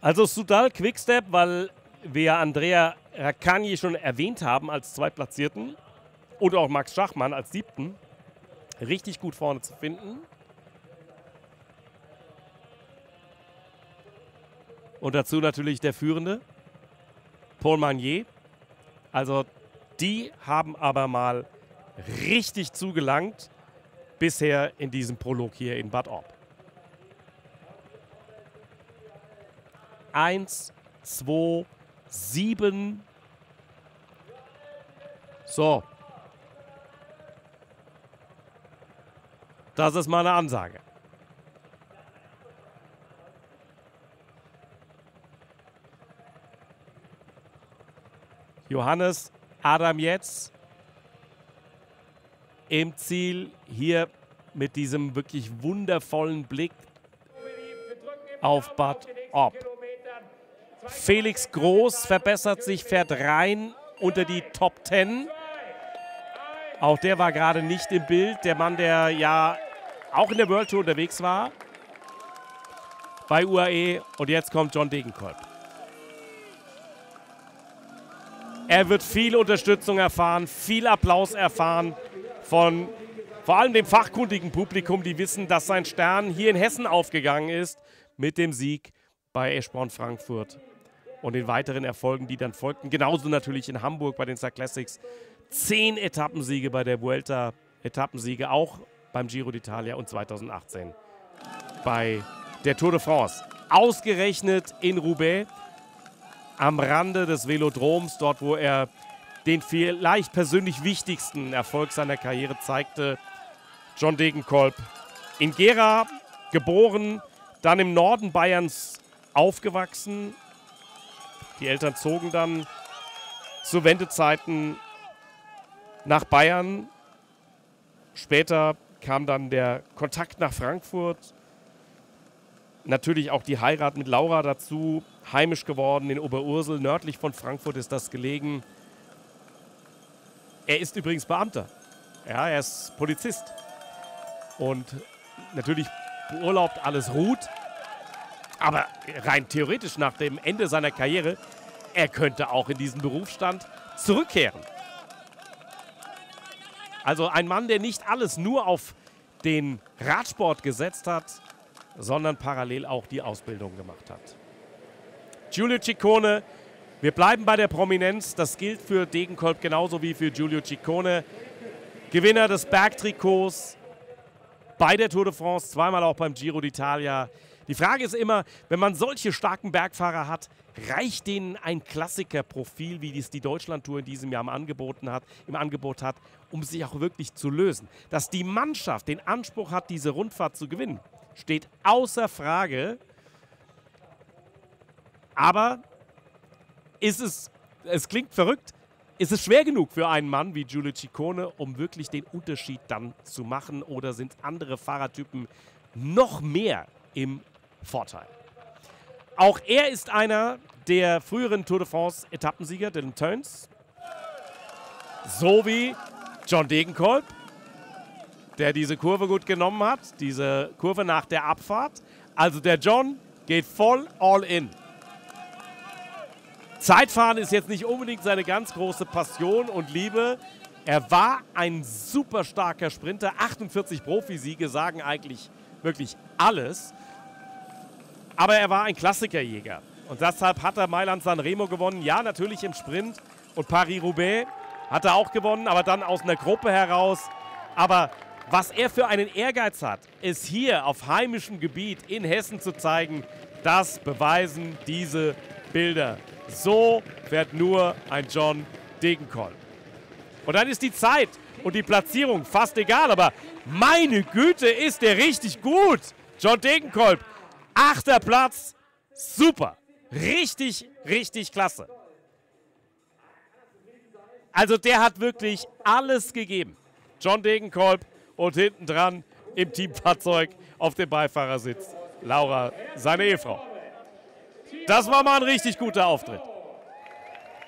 Also Soudal Quickstep, weil wir Andrea Raccagni schon erwähnt haben als Zweitplatzierten und auch Max Schachmann als 7. Richtig gut vorne zu finden. Und dazu natürlich der Führende, Paul Magnier. Also die haben aber mal richtig zugelangt bisher in diesem Prolog hier in Bad Orb. 1, 2, 7. So. Das ist mal eine Ansage. Johannes Adam jetzt im Ziel hier mit diesem wirklich wundervollen Blick auf Bad Orb. Felix Groß verbessert sich, fährt rein unter die Top 10. Auch der war gerade nicht im Bild. Der Mann, der ja auch in der World Tour unterwegs war. Bei UAE. Und jetzt kommt John Degenkolb. Er wird viel Unterstützung erfahren, viel Applaus erfahren von vor allem dem fachkundigen Publikum, die wissen, dass sein Stern hier in Hessen aufgegangen ist mit dem Sieg bei Eschborn Frankfurt und den weiteren Erfolgen, die dann folgten. Genauso natürlich in Hamburg bei den Star Classics. 10 Etappensiege bei der Vuelta, Etappensiege auch beim Giro d'Italia und 2018 bei der Tour de France. Ausgerechnet in Roubaix, am Rande des Velodroms, dort wo er den vielleicht persönlich wichtigsten Erfolg seiner Karriere zeigte. John Degenkolb, in Gera geboren, dann im Norden Bayerns aufgewachsen. Die Eltern zogen dann zu Wendezeiten nach Bayern. Später kam dann der Kontakt nach Frankfurt. Natürlich auch die Heirat mit Laura dazu. Heimisch geworden in Oberursel, nördlich von Frankfurt ist das gelegen. Er ist übrigens Beamter. Ja, er ist Polizist. Und natürlich beurlaubt, alles ruht. Aber rein theoretisch nach dem Ende seiner Karriere, er könnte auch in diesen Berufsstand zurückkehren. Also ein Mann, der nicht alles nur auf den Radsport gesetzt hat, sondern parallel auch die Ausbildung gemacht hat. Giulio Ciccone, wir bleiben bei der Prominenz. Das gilt für Degenkolb genauso wie für Giulio Ciccone. Gewinner des Bergtrikots bei der Tour de France, zweimal auch beim Giro d'Italia. Die Frage ist immer, wenn man solche starken Bergfahrer hat, reicht denen ein Klassikerprofil, wie es die Deutschlandtour in diesem Jahr im Angebot hat, um sich auch wirklich zu lösen. Dass die Mannschaft den Anspruch hat, diese Rundfahrt zu gewinnen, steht außer Frage. Aber es klingt verrückt, ist es schwer genug für einen Mann wie Giulio Ciccone, um wirklich den Unterschied dann zu machen? Oder sind andere Fahrertypen noch mehr im Vorteil? Auch er ist einer der früheren Tour de France Etappensieger, Dylan Teuns. So wie John Degenkolb, der diese Kurve gut genommen hat, diese Kurve nach der Abfahrt. Also der John geht voll all in. Zeitfahren ist jetzt nicht unbedingt seine ganz große Passion und Liebe. Er war ein super starker Sprinter. 48 Profisiege sagen eigentlich wirklich alles. Aber er war ein Klassikerjäger. Und deshalb hat er Mailand-San Remo gewonnen. Ja, natürlich im Sprint. Und Paris-Roubaix hat er auch gewonnen, aber dann aus einer Gruppe heraus. Aber was er für einen Ehrgeiz hat, es hier auf heimischem Gebiet in Hessen zu zeigen, das beweisen diese Bilder. So fährt nur ein John Degenkolb. Und dann ist die Zeit und die Platzierung fast egal, aber meine Güte, ist der richtig gut. John Degenkolb, 8. Platz, super. Richtig, richtig klasse. Also der hat wirklich alles gegeben. John Degenkolb und hinten dran im Teamfahrzeug auf dem Beifahrersitz Laura, seine Ehefrau. Das war mal ein richtig guter Auftritt.